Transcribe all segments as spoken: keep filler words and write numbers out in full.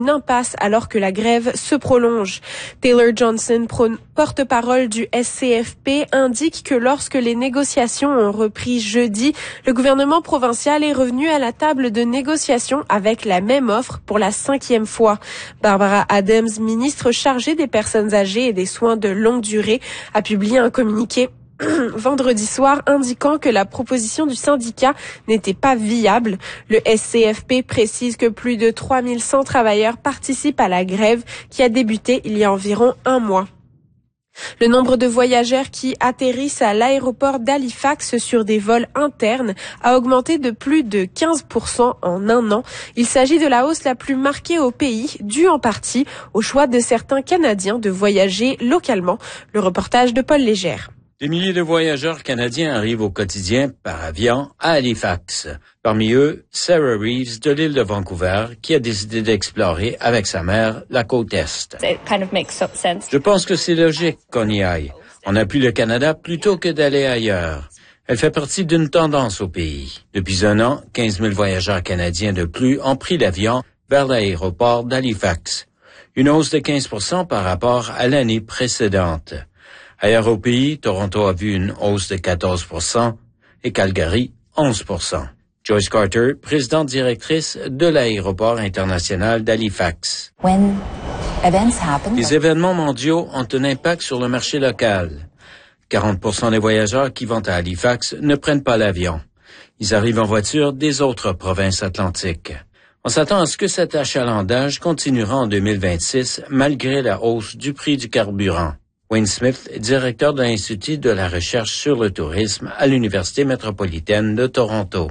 une impasse alors que la grève se prolonge. Taylor Johnson, porte-parole du S C F P, indique que lorsque les négociations ont repris jeudi, le gouvernement provincial est revenu à la table de négociation avec la même offre pour la cinquième fois. Barbara Adams, ministre chargée des personnes âgées et des soins de longue durée, a publié un communiqué vendredi soir indiquant que la proposition du syndicat n'était pas viable. Le S C F P précise que plus de trois mille cent travailleurs participent à la grève qui a débuté il y a environ un mois. Le nombre de voyageurs qui atterrissent à l'aéroport d'Halifax sur des vols internes a augmenté de plus de quinze pour cent en un an. Il s'agit de la hausse la plus marquée au pays, due en partie au choix de certains Canadiens de voyager localement. Le reportage de Paul Légère. Des milliers de voyageurs canadiens arrivent au quotidien par avion à Halifax. Parmi eux, Sarah Reeves de l'île de Vancouver, qui a décidé d'explorer avec sa mère la côte Est. Kind of makes sense. Je pense que c'est logique qu'on y aille. On appuie le Canada plutôt que d'aller ailleurs. Elle fait partie d'une tendance au pays. Depuis un an, quinze mille voyageurs canadiens de plus ont pris l'avion vers l'aéroport d'Halifax. Une hausse de quinze pour cent par rapport à l'année précédente. Ailleurs au pays, Toronto a vu une hausse de quatorze pour cent et Calgary, onze pour cent. Joyce Carter, présidente directrice de l'aéroport international d'Halifax. When events happen, Les événements mondiaux ont un impact sur le marché local. quarante pour cent des voyageurs qui vont à Halifax ne prennent pas l'avion. Ils arrivent en voiture des autres provinces atlantiques. On s'attend à ce que cet achalandage continuera en deux mille vingt-six malgré la hausse du prix du carburant. Wayne Smith, directeur de l'Institut de la recherche sur le tourisme à l'Université métropolitaine de Toronto.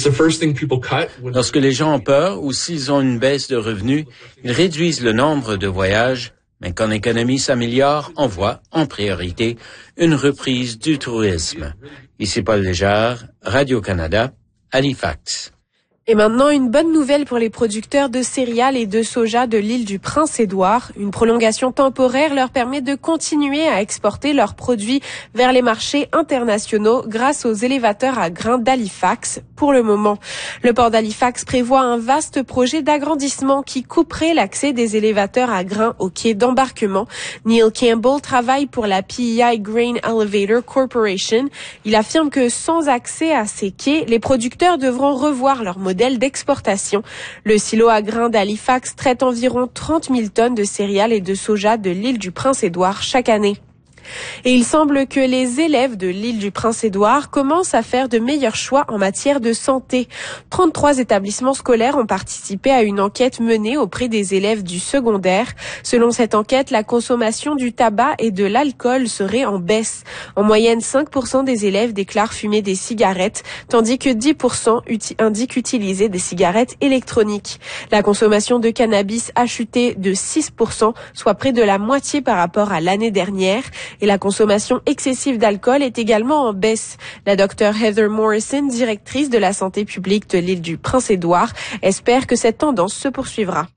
Lorsque les gens ont peur ou s'ils ont une baisse de revenus, ils réduisent le nombre de voyages, mais quand l'économie s'améliore, on voit, en priorité, une reprise du tourisme. Ici Paul Légère, Radio-Canada, Halifax. Et maintenant, une bonne nouvelle pour les producteurs de céréales et de soja de l'île du Prince-Édouard. Une prolongation temporaire leur permet de continuer à exporter leurs produits vers les marchés internationaux grâce aux élévateurs à grains d'Halifax. Pour le moment, le port d'Halifax prévoit un vaste projet d'agrandissement qui couperait l'accès des élévateurs à grains au quai d'embarquement. Neil Campbell travaille pour la P E I Grain Elevator Corporation. Il affirme que sans accès à ces quais, les producteurs devront revoir leur modèle d'exportation. Le silo à grains d'Halifax traite environ trente mille tonnes de céréales et de soja de l'île du Prince-Édouard chaque année. Et il semble que les élèves de l'île du Prince-Édouard commencent à faire de meilleurs choix en matière de santé. trente-trois établissements scolaires ont participé à une enquête menée auprès des élèves du secondaire. Selon cette enquête, la consommation du tabac et de l'alcool serait en baisse. En moyenne, cinq pour cent des élèves déclarent fumer des cigarettes, tandis que dix pour cent uti- indiquent utiliser des cigarettes électroniques. La consommation de cannabis a chuté de six pour cent, soit près de la moitié par rapport à l'année dernière. Et la consommation excessive d'alcool est également en baisse. La docteure Heather Morrison, directrice de la santé publique de l'île du Prince-Édouard, espère que cette tendance se poursuivra.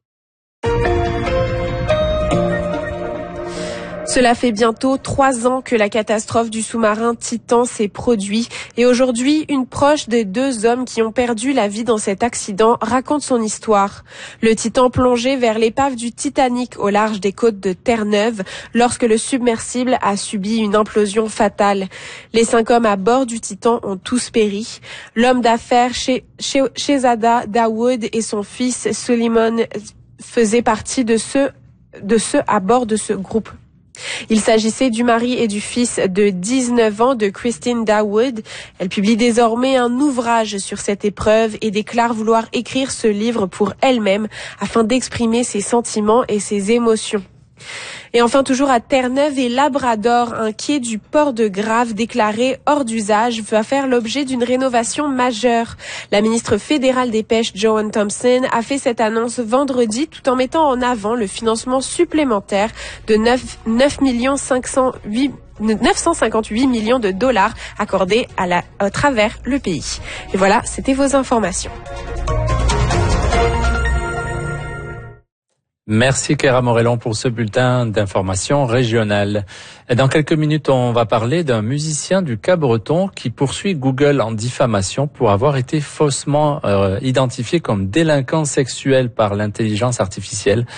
Cela fait bientôt trois ans que la catastrophe du sous-marin Titan s'est produite et aujourd'hui, une proche des deux hommes qui ont perdu la vie dans cet accident raconte son histoire. Le Titan plongeait vers l'épave du Titanic au large des côtes de Terre-Neuve lorsque le submersible a subi une implosion fatale. Les cinq hommes à bord du Titan ont tous péri. L'homme d'affaires Shehzada Dawood et son fils Suleiman faisaient partie de ceux, de ceux à bord de ce groupe. Il s'agissait du mari et du fils de dix-neuf ans de Christine Dawood. Elle publie désormais un ouvrage sur cette épreuve et déclare vouloir écrire ce livre pour elle-même afin d'exprimer ses sentiments et ses émotions. Et enfin, toujours à Terre-Neuve et Labrador, un quai du port de Grave déclaré hors d'usage va faire l'objet d'une rénovation majeure. La ministre fédérale des Pêches, Joanne Thompson, a fait cette annonce vendredi tout en mettant en avant le financement supplémentaire de neuf millions cinq cent huit neuf cent cinquante-huit millions de dollars accordés à, la, à travers le pays. Et voilà, c'était vos informations. Merci Kéra Morellon pour ce bulletin d'information régionale. Dans quelques minutes, on va parler d'un musicien du Cap-Breton qui poursuit Google en diffamation pour avoir été faussement euh, identifié comme délinquant sexuel par l'intelligence artificielle.